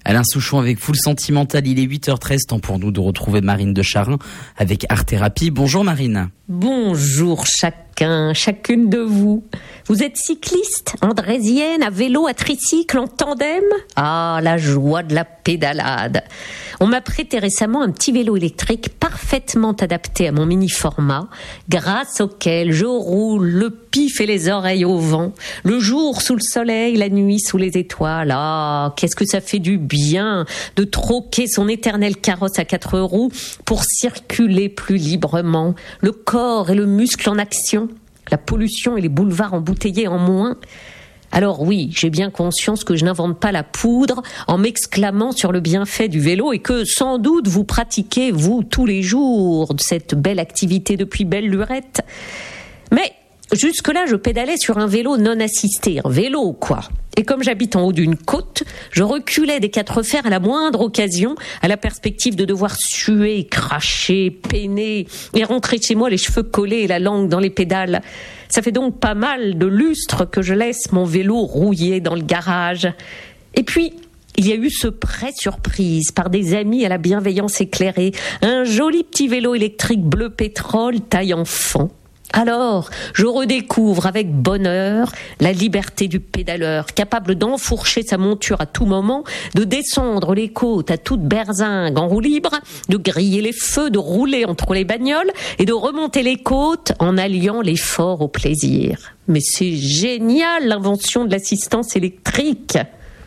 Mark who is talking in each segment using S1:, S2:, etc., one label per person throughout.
S1: Alain Souchon avec Full Sentimental, il est 8h13, temps pour nous de retrouver Marine de Charin avec Art Thérapie. Bonjour Marine.
S2: Bonjour chacune de vous. Vous êtes cycliste, andrésienne, à vélo, à tricycle, en tandem ? Ah, la joie de la pédalade. On m'a prêté récemment un petit vélo électrique parfaitement adapté à mon mini-format, grâce auquel je roule le pif et les oreilles au vent, le jour sous le soleil, la nuit sous les étoiles. Ah, qu'est-ce que ça fait du bien de troquer son éternel carrosse à 4 roues pour circuler plus librement, le corps et le muscle en action, la pollution et les boulevards embouteillés en moins. Alors oui, j'ai bien conscience que je n'invente pas la poudre en m'exclamant sur le bienfait du vélo et que sans doute vous pratiquez, vous, tous les jours, cette belle activité depuis belle lurette. Mais jusque-là, je pédalais sur un vélo non assisté, un vélo quoi. Et comme j'habite en haut d'une côte, je reculais des 4 fers à la moindre occasion, à la perspective de devoir suer, cracher, peiner et rentrer chez moi les cheveux collés et la langue dans les pédales. Ça fait donc pas mal de lustres que je laisse mon vélo rouiller dans le garage. Et puis, il y a eu ce prêt surprise par des amis à la bienveillance éclairée, un joli petit vélo électrique bleu pétrole taille enfant. Alors, je redécouvre avec bonheur la liberté du pédaleur, capable d'enfourcher sa monture à tout moment, de descendre les côtes à toute berzingue en roue libre, de griller les feux, de rouler entre les bagnoles et de remonter les côtes en alliant l'effort au plaisir. Mais c'est génial l'invention de l'assistance électrique.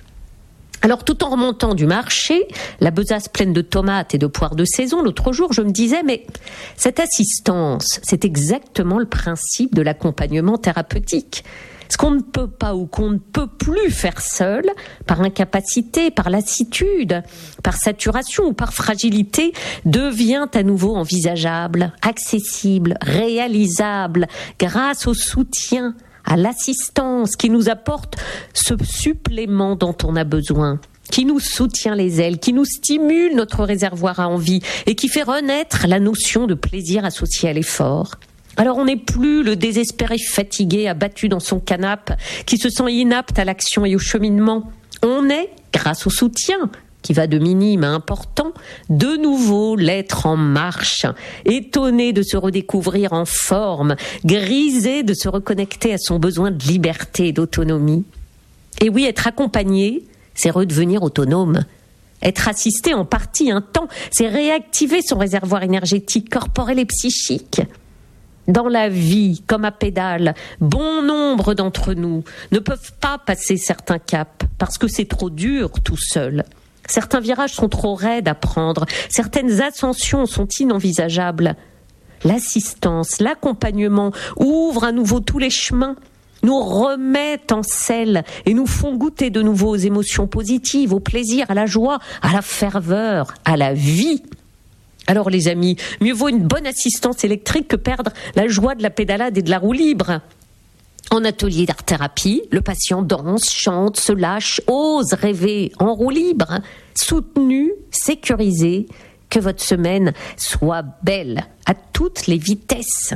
S2: Alors, tout en remontant du marché, la besace pleine de tomates et de poires de saison, l'autre jour, je me disais, mais cette assistance, c'est exactement le principe de l'accompagnement thérapeutique. Ce qu'on ne peut pas ou qu'on ne peut plus faire seul, par incapacité, par lassitude, par saturation ou par fragilité, devient à nouveau envisageable, accessible, réalisable, grâce au soutien, à l'assistance qui nous apporte ce supplément dont on a besoin, qui nous soutient les ailes, qui nous stimule notre réservoir à envie et qui fait renaître la notion de plaisir associé à l'effort. Alors on n'est plus le désespéré fatigué, abattu dans son canapé, qui se sent inapte à l'action et au cheminement. On est, grâce au soutien, qui va de minime à important, de nouveau l'être en marche, étonné de se redécouvrir en forme, grisé de se reconnecter à son besoin de liberté et d'autonomie. Et oui, être accompagné, c'est redevenir autonome. Être assisté en partie un temps, c'est réactiver son réservoir énergétique, corporel et psychique. Dans la vie, comme à pédale, bon nombre d'entre nous ne peuvent pas passer certains caps parce que c'est trop dur tout seul. Certains virages sont trop raides à prendre, certaines ascensions sont inenvisageables. L'assistance, l'accompagnement ouvrent à nouveau tous les chemins, nous remettent en selle et nous font goûter de nouveau aux émotions positives, au plaisir, à la joie, à la ferveur, à la vie. Alors les amis, mieux vaut une bonne assistance électrique que perdre la joie de la pédalade et de la roue libre. En atelier d'art-thérapie, le patient danse, chante, se lâche, ose rêver en roue libre, soutenu, sécurisé. Que votre semaine soit belle à toutes les vitesses.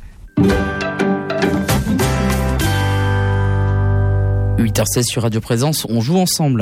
S1: 8h16 sur Radio Présence, on joue ensemble.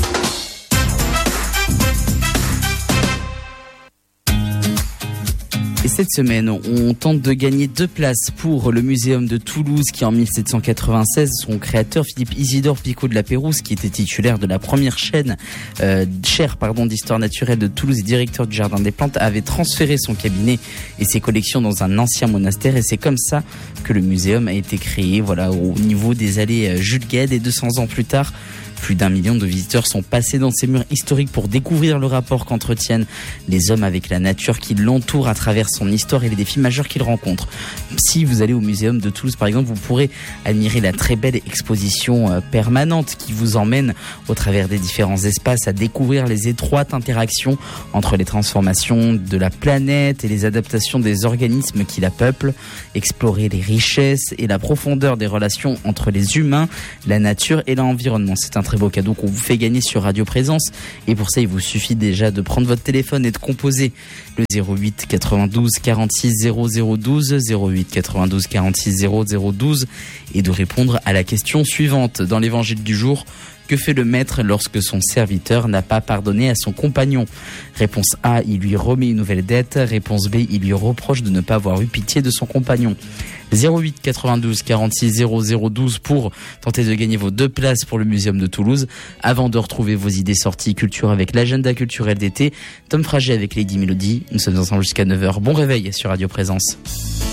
S1: Et cette semaine, on tente de gagner 2 places pour le Muséum de Toulouse qui, en 1796, son créateur, Philippe Isidore Picot de la Pérouse, qui était titulaire de la première chaire d'histoire naturelle de Toulouse et directeur du Jardin des Plantes, avait transféré son cabinet et ses collections dans un ancien monastère. Et c'est comme ça que le muséum a été créé, voilà, au niveau des allées Jules Guesde. Et 200 ans plus tard, plus d'1 million de visiteurs sont passés dans ces murs historiques pour découvrir le rapport qu'entretiennent les hommes avec la nature qui l'entoure à travers son histoire et les défis majeurs qu'il rencontre. Si vous allez au Muséum de Toulouse, par exemple, vous pourrez admirer la très belle exposition permanente qui vous emmène au travers des différents espaces à découvrir les étroites interactions entre les transformations de la planète et les adaptations des organismes qui la peuplent, explorer les richesses et la profondeur des relations entre les humains, la nature et l'environnement. C'est un très beau cadeau qu'on vous fait gagner sur Radio Présence. Et pour ça, il vous suffit déjà de prendre votre téléphone et de composer le 08 92 46 0012, 08 92 46 0012 et de répondre à la question suivante. Dans l'évangile du jour, Que fait le maître lorsque son serviteur n'a pas pardonné à son compagnon? Réponse A, il lui remet une nouvelle dette. Réponse B, il lui reproche de ne pas avoir eu pitié de son compagnon. 08 92 46 00 12 pour tenter de gagner vos 2 places pour le Muséum de Toulouse. Avant de retrouver vos idées sorties culture avec l'agenda culturel d'été, Tom Frager avec Lady Melody. Nous sommes ensemble jusqu'à 9h. Bon réveil sur Radio Présence.